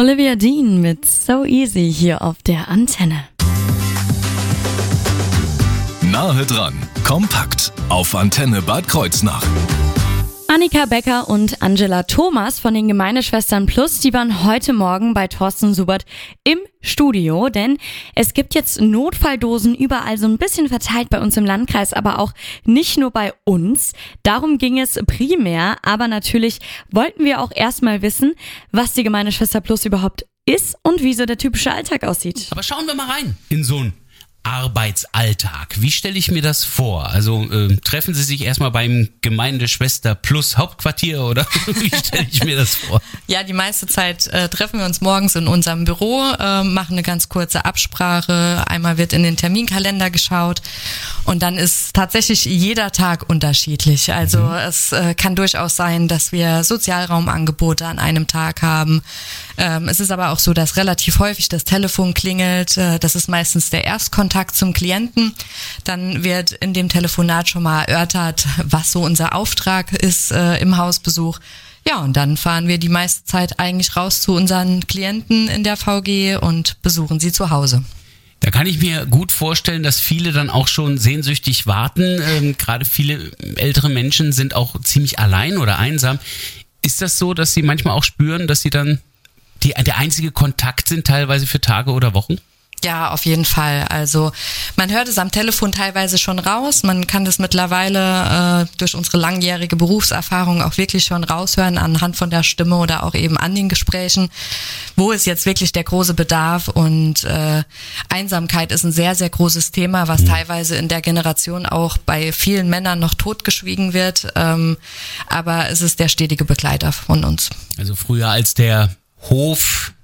Olivia Dean mit So Easy hier auf der Antenne. Nahe dran, kompakt auf Antenne Bad Kreuznach. Annika Becker und Angela Thomas von den Gemeindeschwestern Plus, die waren heute Morgen bei Thorsten Subert im Studio, denn es gibt jetzt Notfalldosen überall so ein bisschen verteilt bei uns im Landkreis, aber auch nicht nur bei uns. Darum ging es primär, aber natürlich wollten wir auch erstmal wissen, was die Gemeindeschwester Plus überhaupt ist und wie so der typische Alltag aussieht. Aber schauen wir mal rein in so einen Arbeitsalltag. Wie stelle ich mir das vor? Also treffen Sie sich erstmal beim Gemeindeschwester Plus Hauptquartier oder wie stelle ich mir das vor? Ja, die meiste Zeit treffen wir uns morgens in unserem Büro, machen eine ganz kurze Absprache. Einmal wird in den Terminkalender geschaut und dann ist tatsächlich jeder Tag unterschiedlich. Also es kann durchaus sein, dass wir Sozialraumangebote an einem Tag haben. Es ist aber auch so, dass relativ häufig das Telefon klingelt. Das ist meistens der Erstkontakt zum Klienten. Dann wird in dem Telefonat schon mal erörtert, was so unser Auftrag ist im Hausbesuch. Ja, und dann fahren wir die meiste Zeit eigentlich raus zu unseren Klienten in der VG und besuchen sie zu Hause. Da kann ich mir gut vorstellen, dass viele dann auch schon sehnsüchtig warten. Gerade viele ältere Menschen sind auch ziemlich allein oder einsam. Ist das so, dass Sie manchmal auch spüren, dass Sie dann der einzige Kontakt sind, teilweise für Tage oder Wochen? Ja, auf jeden Fall. Also man hört es am Telefon teilweise schon raus. Man kann das mittlerweile durch unsere langjährige Berufserfahrung auch wirklich schon raushören anhand von der Stimme oder auch eben an den Gesprächen. Wo ist jetzt wirklich der große Bedarf? Und Einsamkeit ist ein sehr, sehr großes Thema, was teilweise in der Generation auch bei vielen Männern noch totgeschwiegen wird. Aber es ist der stetige Begleiter von uns. Also früher als der Hof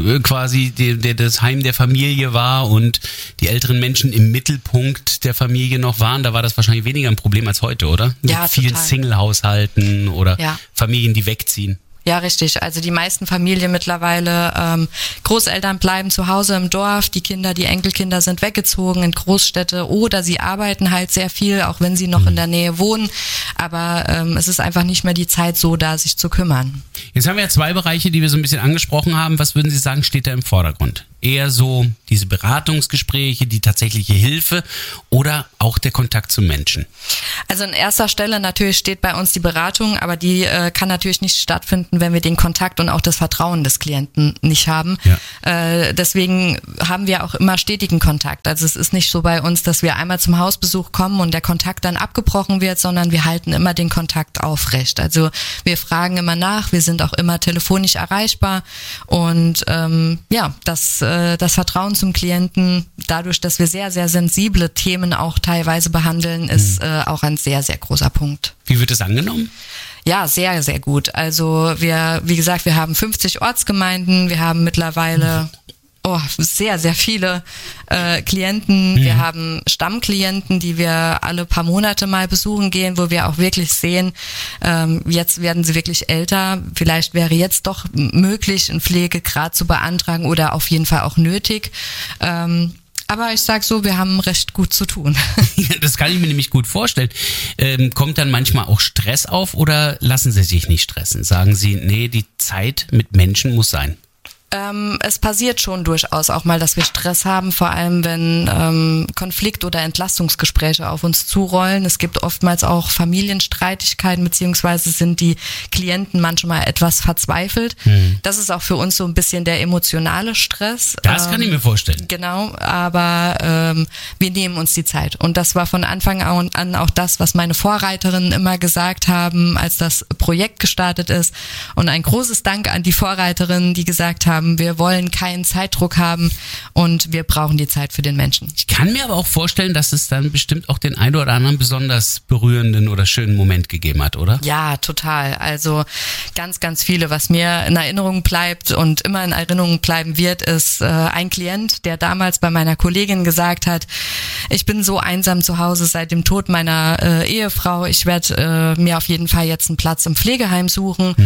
quasi das Heim der Familie war und die älteren Menschen im Mittelpunkt der Familie noch waren, da war das wahrscheinlich weniger ein Problem als heute, oder? Ja, mit vielen total. Single-Haushalten oder Familien, die wegziehen. Ja, richtig. Also die meisten Familien mittlerweile, Großeltern bleiben zu Hause im Dorf, die Enkelkinder sind weggezogen in Großstädte oder sie arbeiten halt sehr viel, auch wenn sie noch in der Nähe wohnen. Aber es ist einfach nicht mehr die Zeit so da, sich zu kümmern. Jetzt haben wir ja zwei Bereiche, die wir so ein bisschen angesprochen haben. Was würden Sie sagen, steht da im Vordergrund? Eher so diese Beratungsgespräche, die tatsächliche Hilfe oder auch der Kontakt zum Menschen? Also an erster Stelle natürlich steht bei uns die Beratung, aber die kann natürlich nicht stattfinden, wenn wir den Kontakt und auch das Vertrauen des Klienten nicht haben. Ja. Deswegen haben wir auch immer stetigen Kontakt. Also es ist nicht so bei uns, dass wir einmal zum Hausbesuch kommen und der Kontakt dann abgebrochen wird, sondern wir halten immer den Kontakt aufrecht. Also wir fragen immer nach, wir sind auch immer telefonisch erreichbar und das Vertrauen zum Klienten, dadurch, dass wir sehr, sehr sensible Themen auch teilweise behandeln, ist auch ein sehr, sehr großer Punkt. Wie wird es angenommen? Ja, sehr, sehr gut. Also wie gesagt, wir haben 50 Ortsgemeinden, wir haben mittlerweile sehr, sehr viele Klienten. Wir haben Stammklienten, die wir alle paar Monate mal besuchen gehen, wo wir auch wirklich sehen, jetzt werden sie wirklich älter. Vielleicht wäre jetzt doch möglich, einen Pflegegrad zu beantragen oder auf jeden Fall auch nötig. Aber ich sag so, wir haben recht gut zu tun. Das kann ich mir nämlich gut vorstellen. Kommt dann manchmal auch Stress auf oder lassen Sie sich nicht stressen? Sagen Sie, nee, die Zeit mit Menschen muss sein? Es passiert schon durchaus auch mal, dass wir Stress haben, vor allem wenn Konflikt- oder Entlastungsgespräche auf uns zurollen. Es gibt oftmals auch Familienstreitigkeiten, beziehungsweise sind die Klienten manchmal etwas verzweifelt. Das ist auch für uns so ein bisschen der emotionale Stress. Das kann ich mir vorstellen. Genau, aber wir nehmen uns die Zeit. Und das war von Anfang an auch das, was meine Vorreiterinnen immer gesagt haben, als das Projekt gestartet ist. Und ein großes Dank an die Vorreiterinnen, die gesagt haben, wir wollen keinen Zeitdruck haben und wir brauchen die Zeit für den Menschen. Ich kann mir aber auch vorstellen, dass es dann bestimmt auch den einen oder anderen besonders berührenden oder schönen Moment gegeben hat, oder? Ja, total. Also ganz, ganz viele. Was mir in Erinnerung bleibt und immer in Erinnerung bleiben wird, ist ein Klient, der damals bei meiner Kollegin gesagt hat, ich bin so einsam zu Hause seit dem Tod meiner Ehefrau. Ich werde mir auf jeden Fall jetzt einen Platz im Pflegeheim suchen.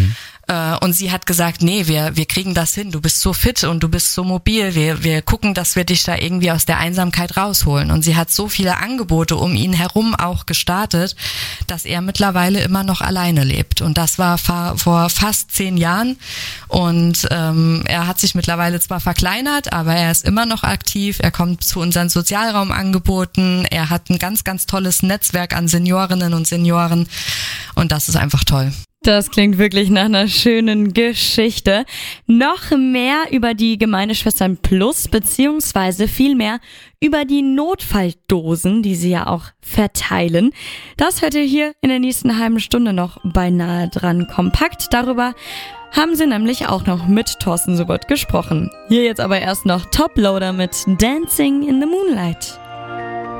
Und sie hat gesagt, nee, wir kriegen das hin, du bist so fit und du bist so mobil, wir gucken, dass wir dich da irgendwie aus der Einsamkeit rausholen. Und sie hat so viele Angebote um ihn herum auch gestartet, dass er mittlerweile immer noch alleine lebt. Und das war vor fast 10 Jahren. Und er hat sich mittlerweile zwar verkleinert, aber er ist immer noch aktiv. Er kommt zu unseren Sozialraumangeboten. Er hat ein ganz, ganz tolles Netzwerk an Seniorinnen und Senioren. Und das ist einfach toll. Das klingt wirklich nach einer schönen Geschichte. Noch mehr über die Gemeindeschwestern Plus, beziehungsweise viel mehr über die Notfalldosen, die sie ja auch verteilen. Das hört ihr hier in der nächsten halben Stunde noch bei Nahe dran kompakt. Darüber haben sie nämlich auch noch mit Thorsten Subert gesprochen. Hier jetzt aber erst noch Toploader mit Dancing in the Moonlight.